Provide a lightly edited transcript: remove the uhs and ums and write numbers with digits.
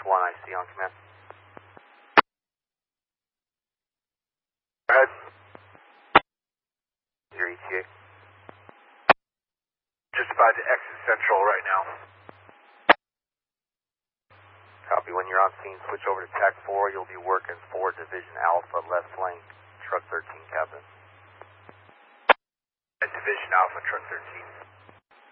1, I see on command. Go ahead. Your ETA. Just about to exit Central right now. Copy. When you're on scene, switch over to TAC 4. You'll be working 4 Division Alpha, left flank, truck 13 captain. Division Alpha, truck 13.